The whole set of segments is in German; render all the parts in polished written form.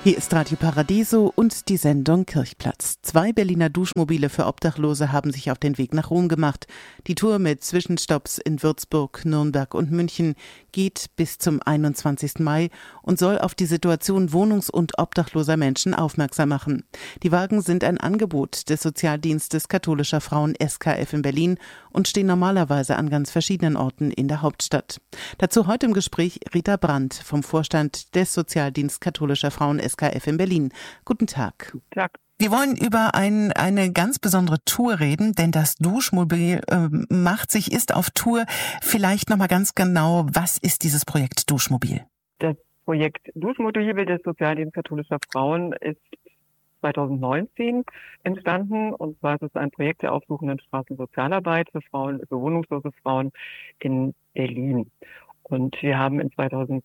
Hier ist Radio Paradiso und die Sendung Kirchplatz. 2 Berliner Duschmobile für Obdachlose haben sich auf den Weg nach Rom gemacht. Die Tour mit Zwischenstopps in Würzburg, Nürnberg und München geht bis zum 21. Mai und soll auf die Situation wohnungs- und obdachloser Menschen aufmerksam machen. Die Wagen sind ein Angebot des Sozialdienstes katholischer Frauen SKF in Berlin und stehen normalerweise an ganz verschiedenen Orten in der Hauptstadt. Dazu heute im Gespräch Rita Brandt vom Vorstand des Sozialdienstes katholischer Frauen SKF in Berlin. Guten Tag. Guten Tag. Wir wollen über eine ganz besondere Tour reden, denn das Duschmobil ist auf Tour. Vielleicht nochmal ganz genau, was ist dieses Projekt Duschmobil? Das Projekt Duschmobil des Sozialdienstes katholischer Frauen ist 2019 entstanden, und zwar ist es ein Projekt der aufsuchenden Straßensozialarbeit für Frauen, für wohnungslose Frauen in Berlin. Und wir haben in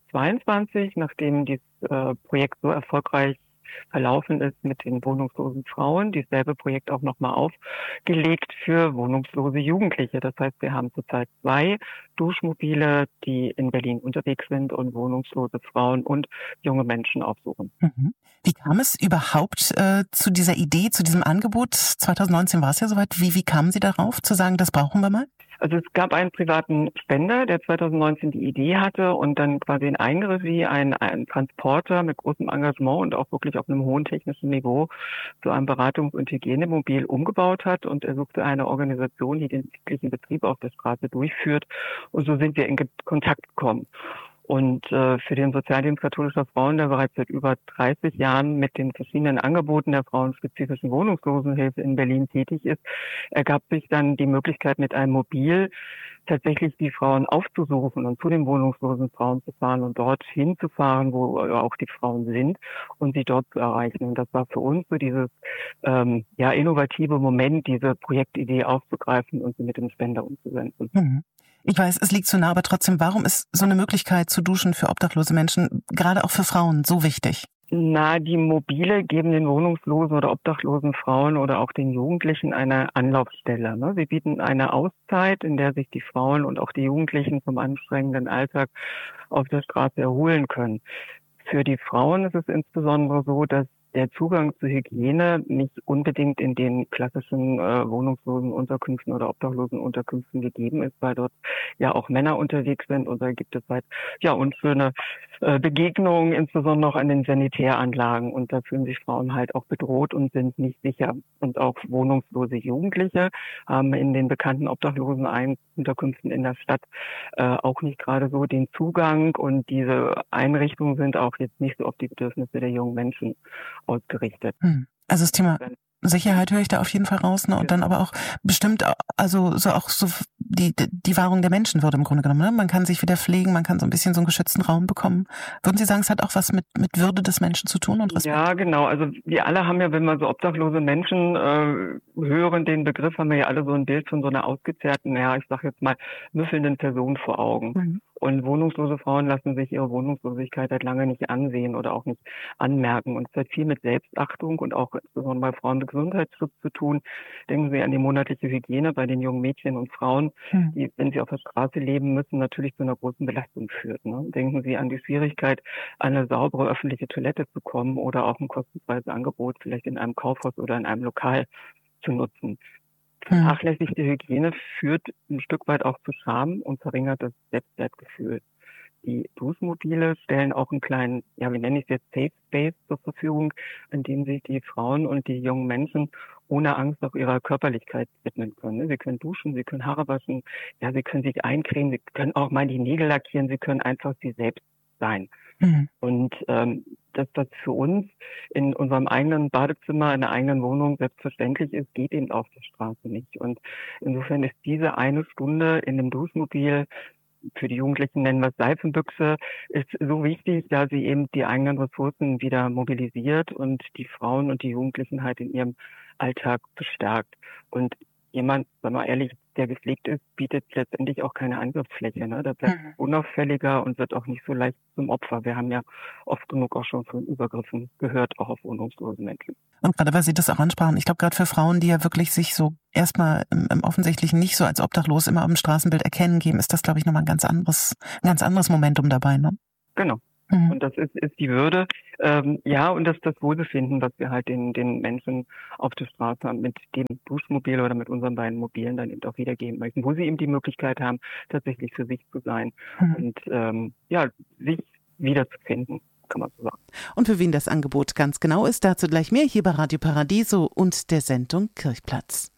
2022, nachdem dieses Projekt so erfolgreich verlaufen ist mit den wohnungslosen Frauen, dieselbe Projekt auch nochmal aufgelegt für wohnungslose Jugendliche. Das heißt, wir haben zurzeit 2 Duschmobile, die in Berlin unterwegs sind und wohnungslose Frauen und junge Menschen aufsuchen. Mhm. Wie kam es überhaupt zu dieser Idee, zu diesem Angebot? 2019 war es ja soweit. Wie kamen Sie darauf, zu sagen, das brauchen wir mal? Also es gab einen privaten Spender, der 2019 die Idee hatte und dann quasi in Eigenregie einen Transporter mit großem Engagement und auch wirklich auf einem hohen technischen Niveau zu einem Beratungs- und Hygienemobil umgebaut hat. Und er suchte eine Organisation, die den täglichen Betrieb auf der Straße durchführt. Und so sind wir in Kontakt gekommen. Und für den Sozialdienst katholischer Frauen, der bereits seit über 30 Jahren mit den verschiedenen Angeboten der frauenspezifischen Wohnungslosenhilfe in Berlin tätig ist, ergab sich dann die Möglichkeit, mit einem Mobil tatsächlich die Frauen aufzusuchen und zu den wohnungslosen Frauen zu fahren und dort hinzufahren, wo auch die Frauen sind, und sie dort zu erreichen. Und das war für uns so dieses innovative Moment, diese Projektidee aufzugreifen und sie mit dem Spender umzusetzen. Mhm. Ich weiß, es liegt zu nah, aber trotzdem, warum ist so eine Möglichkeit zu duschen für obdachlose Menschen, gerade auch für Frauen, so wichtig? Die Mobile geben den wohnungslosen oder obdachlosen Frauen oder auch den Jugendlichen eine Anlaufstelle. Sie bieten eine Auszeit, in der sich die Frauen und auch die Jugendlichen vom anstrengenden Alltag auf der Straße erholen können. Für die Frauen ist es insbesondere so, dass der Zugang zu Hygiene nicht unbedingt in den klassischen wohnungslosen Unterkünften oder obdachlosen Unterkünften gegeben ist, weil dort ja auch Männer unterwegs sind, und da gibt es halt unschöne Begegnungen, insbesondere auch an den Sanitäranlagen, und da fühlen sich Frauen halt auch bedroht und sind nicht sicher. Und auch wohnungslose Jugendliche haben in den bekannten obdachlosen Unterkünften in der Stadt auch nicht gerade so den Zugang, und diese Einrichtungen sind auch jetzt nicht so auf die Bedürfnisse der jungen Menschen ausgerichtet. Also das Thema Sicherheit höre ich da auf jeden Fall raus, ne? Und dann aber auch bestimmt, also so die Wahrung der Menschenwürde im Grunde genommen, ne? Man kann sich wieder pflegen, man kann so ein bisschen so einen geschützten Raum bekommen. Würden Sie sagen, es hat auch was mit Würde des Menschen zu tun und Respekt? Ja, genau. Also wir alle haben ja, wenn wir so obdachlose Menschen hören, den Begriff, haben wir ja alle so ein Bild von so einer ausgezehrten, ich sag jetzt mal, müffelnden Person vor Augen. Mhm. Und wohnungslose Frauen lassen sich ihre Wohnungslosigkeit halt lange nicht ansehen oder auch nicht anmerken. Und es hat viel mit Selbstachtung und auch insbesondere bei Frauen mit Gesundheitsschutz zu tun. Denken Sie an die monatliche Hygiene bei den jungen Mädchen und Frauen, die, wenn sie auf der Straße leben müssen, natürlich zu einer großen Belastung führt. Ne? Denken Sie an die Schwierigkeit, an eine saubere öffentliche Toilette zu kommen oder auch ein kostenfreies Angebot vielleicht in einem Kaufhaus oder in einem Lokal zu nutzen. Vernachlässigte Hygiene führt ein Stück weit auch zu Scham und verringert das Selbstwertgefühl. Die Duschmobile stellen auch einen kleinen, wie nenne ich es jetzt, Safe Space zur Verfügung, in dem sich die Frauen und die jungen Menschen ohne Angst auch ihrer Körperlichkeit widmen können. Sie können duschen, sie können Haare waschen, sie können sich eincremen, sie können auch mal die Nägel lackieren, sie können einfach sie selbst sein. Und dass das für uns in unserem eigenen Badezimmer, in der eigenen Wohnung selbstverständlich ist, geht eben auf der Straße nicht. Und insofern ist diese eine Stunde in dem Duschmobil, für die Jugendlichen nennen wir es Seifenbüchse, ist so wichtig, da sie eben die eigenen Ressourcen wieder mobilisiert und die Frauen und die Jugendlichen halt in ihrem Alltag bestärkt. Und jemand, sagen wir mal ehrlich, der gepflegt ist, bietet letztendlich auch keine Angriffsfläche. Ne? Der bleibt unauffälliger und wird auch nicht so leicht zum Opfer. Wir haben ja oft genug auch schon von Übergriffen gehört, auch auf wohnungslose Menschen. Und gerade weil Sie das auch ansprachen, ich glaube gerade für Frauen, die ja wirklich sich so erstmal im Offensichtlichen nicht so als obdachlos immer am Straßenbild erkennen geben, ist das, glaube ich, nochmal ein ganz anderes Momentum dabei. Ne? Genau. Und das ist die Würde, und das Wohlbefinden, was wir halt den Menschen auf der Straße mit dem Duschmobil oder mit unseren beiden Mobilen dann eben auch wiedergeben möchten, wo sie eben die Möglichkeit haben, tatsächlich für sich zu sein und sich wiederzufinden, kann man so sagen. Und für wen das Angebot ganz genau ist, dazu gleich mehr hier bei Radio Paradiso und der Sendung Kirchplatz.